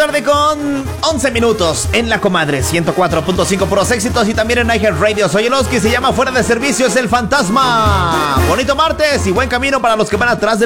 tarde con 11 minutos en La Comadre, 104.5 puros éxitos y también en iHeartRadio. Soy el Oski, se llama Fuera de Servicio, es el fantasma. Bonito martes y buen camino para los que van atrás del